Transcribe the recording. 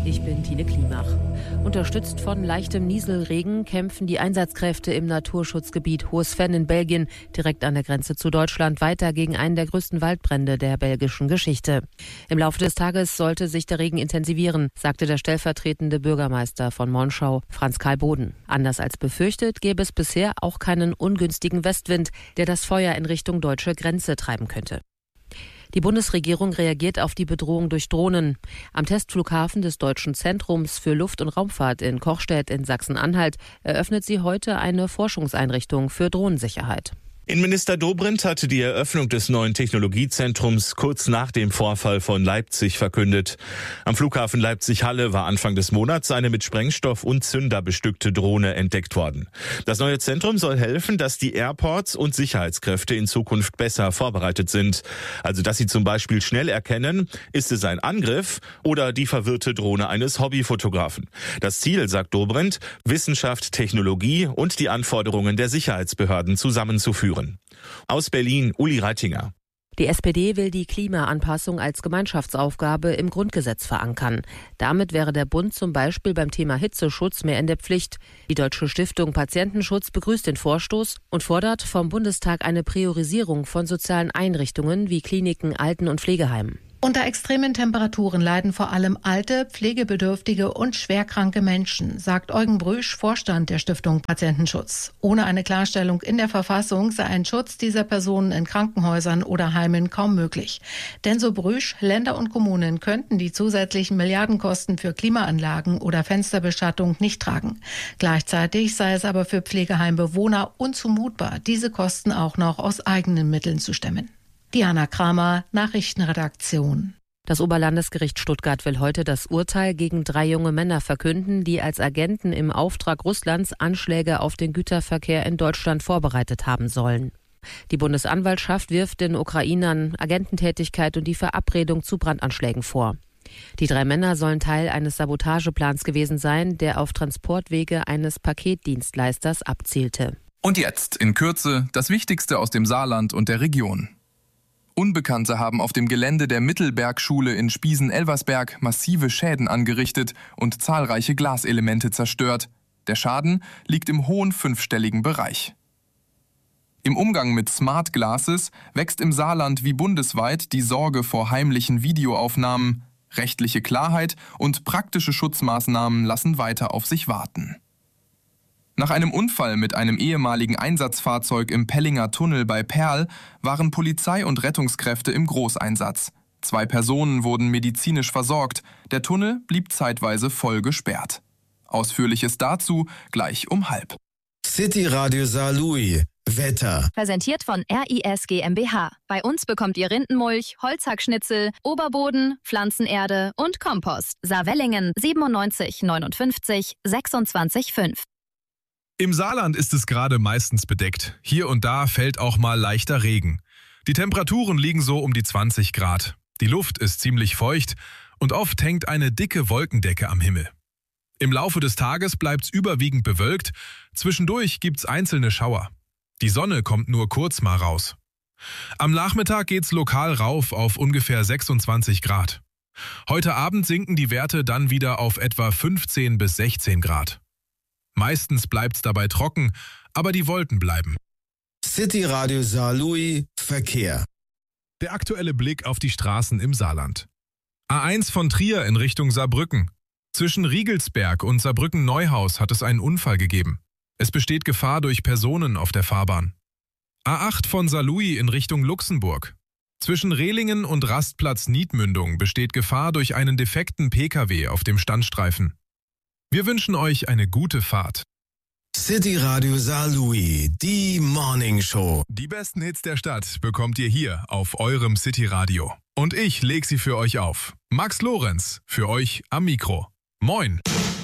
Ich bin Tine Klimach. Unterstützt von leichtem Nieselregen kämpfen die Einsatzkräfte im Naturschutzgebiet Hohes Venn in Belgien, direkt an der Grenze zu Deutschland, weiter gegen einen der größten Waldbrände der belgischen Geschichte. Im Laufe des Tages sollte sich der Regen intensivieren, sagte der stellvertretende Bürgermeister von Monschau, Franz Karl Boden. Anders als befürchtet, gäbe es bisher auch keinen ungünstigen Westwind, der das Feuer in Richtung deutsche Grenze treiben könnte. Die Bundesregierung reagiert auf die Bedrohung durch Drohnen. Am Testflughafen des Deutschen Zentrums für Luft- und Raumfahrt in Kochstedt in Sachsen-Anhalt eröffnet sie heute eine Forschungseinrichtung für Drohnensicherheit. Innenminister Dobrindt hatte die Eröffnung des neuen Technologiezentrums kurz nach dem Vorfall von Leipzig verkündet. Am Flughafen Leipzig-Halle war Anfang des Monats eine mit Sprengstoff und Zünder bestückte Drohne entdeckt worden. Das neue Zentrum soll helfen, dass die Airports und Sicherheitskräfte in Zukunft besser vorbereitet sind. Also dass sie zum Beispiel schnell erkennen, ist es ein Angriff oder die verwirrte Drohne eines Hobbyfotografen. Das Ziel, sagt Dobrindt, Wissenschaft, Technologie und die Anforderungen der Sicherheitsbehörden zusammenzuführen. Aus Berlin, Uli Reitinger. Die SPD will die Klimaanpassung als Gemeinschaftsaufgabe im Grundgesetz verankern. Damit wäre der Bund zum Beispiel beim Thema Hitzeschutz mehr in der Pflicht. Die Deutsche Stiftung Patientenschutz begrüßt den Vorstoß und fordert vom Bundestag eine Priorisierung von sozialen Einrichtungen wie Kliniken, Alten- und Pflegeheimen. Unter extremen Temperaturen leiden vor allem alte, pflegebedürftige und schwerkranke Menschen, sagt Eugen Brüsch, Vorstand der Stiftung Patientenschutz. Ohne eine Klarstellung in der Verfassung sei ein Schutz dieser Personen in Krankenhäusern oder Heimen kaum möglich. Denn so Brüsch, Länder und Kommunen könnten die zusätzlichen Milliardenkosten für Klimaanlagen oder Fensterbeschattung nicht tragen. Gleichzeitig sei es aber für Pflegeheimbewohner unzumutbar, diese Kosten auch noch aus eigenen Mitteln zu stemmen. Diana Kramer, Nachrichtenredaktion. Das Oberlandesgericht Stuttgart will heute das Urteil gegen 3 junge Männer verkünden, die als Agenten im Auftrag Russlands Anschläge auf den Güterverkehr in Deutschland vorbereitet haben sollen. Die Bundesanwaltschaft wirft den Ukrainern Agententätigkeit und die Verabredung zu Brandanschlägen vor. Die 3 Männer sollen Teil eines Sabotageplans gewesen sein, der auf Transportwege eines Paketdienstleisters abzielte. Und jetzt in Kürze das Wichtigste aus dem Saarland und der Region. Unbekannte haben auf dem Gelände der Mittelbergschule in Spiesen-Elversberg massive Schäden angerichtet und zahlreiche Glaselemente zerstört. Der Schaden liegt im hohen 5-stelligen Bereich. Im Umgang mit Smart Glasses wächst im Saarland wie bundesweit die Sorge vor heimlichen Videoaufnahmen. Rechtliche Klarheit und praktische Schutzmaßnahmen lassen weiter auf sich warten. Nach einem Unfall mit einem ehemaligen Einsatzfahrzeug im Pellinger Tunnel bei Perl waren Polizei und Rettungskräfte im Großeinsatz. 2 Personen wurden medizinisch versorgt. Der Tunnel blieb zeitweise voll gesperrt. Ausführliches dazu gleich um 12:30. City Radio Saarlouis. Wetter. Präsentiert von RIS GmbH. Bei uns bekommt ihr Rindenmulch, Holzhackschnitzel, Oberboden, Pflanzenerde und Kompost. Saarwellingen 97 59 26 5. Im Saarland ist es gerade meistens bedeckt. Hier und da fällt auch mal leichter Regen. Die Temperaturen liegen so um die 20 Grad. Die Luft ist ziemlich feucht und oft hängt eine dicke Wolkendecke am Himmel. Im Laufe des Tages bleibt's überwiegend bewölkt. Zwischendurch gibt's einzelne Schauer. Die Sonne kommt nur kurz mal raus. Am Nachmittag geht's lokal rauf auf ungefähr 26 Grad. Heute Abend sinken die Werte dann wieder auf etwa 15 bis 16 Grad. Meistens bleibt's dabei trocken, aber die Wolken bleiben. City Radio Saarlouis Verkehr. Der aktuelle Blick auf die Straßen im Saarland. A1 von Trier in Richtung Saarbrücken. Zwischen Riegelsberg und Saarbrücken-Neuhaus hat es einen Unfall gegeben. Es besteht Gefahr durch Personen auf der Fahrbahn. A8 von Saarlouis in Richtung Luxemburg. Zwischen Rehlingen und Rastplatz Niedmündung besteht Gefahr durch einen defekten Pkw auf dem Standstreifen. Wir wünschen euch eine gute Fahrt. City Radio Saarlouis, die Morning Show. Die besten Hits der Stadt bekommt ihr hier auf eurem City Radio. Und ich leg sie für euch auf. Max Lorenz, für euch am Mikro. Moin!